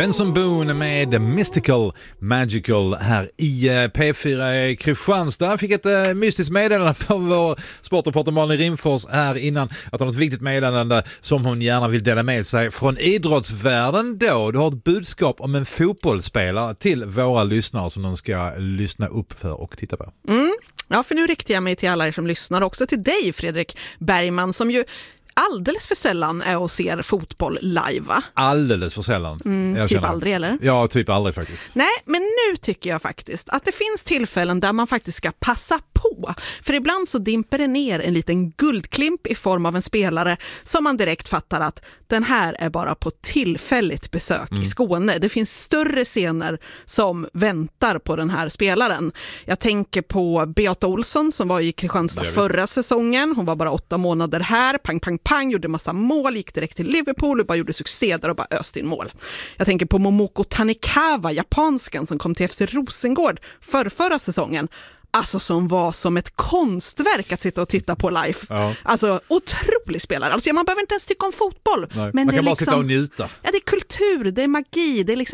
Benson Boone med Mystical Magical här i P4 Kristianstad. Fick ett mystiskt meddelande från vår sportreporter Malin Rimfors här innan att hon har ett viktigt meddelande som hon gärna vill dela med sig från idrottsvärlden då. Du har ett budskap om en fotbollsspelare till våra lyssnare som de ska lyssna upp för och titta på. Ja, för nu riktar jag mig till alla er som lyssnar, också till dig Fredrik Bergman som ju alldeles för sällan är och ser fotboll live, va? Alldeles för sällan. Typ aldrig, eller? Ja, typ aldrig faktiskt. Nej, men nu tycker jag faktiskt att det finns tillfällen där man faktiskt ska passa på. För ibland så dimper det ner en liten guldklimp i form av en spelare som man direkt fattar att den här är bara på tillfälligt besök i Skåne. Det finns större scener som väntar på den här spelaren. Jag tänker på Beata Olsson som var i Kristianstad förra säsongen. Hon var bara 8 månader här. Pang, pang, pang. Gjorde massa mål. Gick direkt till Liverpool och bara gjorde succé där och bara öste in mål. Jag tänker på Momoko Tanikawa, japanskan som kom till FC Rosengård förra säsongen. Alltså som var som ett konstverk att sitta och titta på live. Ja. Alltså otrolig spelare. Alltså man behöver inte ens tycka om fotboll. Nej. Men man kan bara liksom, sitta och njuta. Ja, det är kultur, det är magi, det är liksom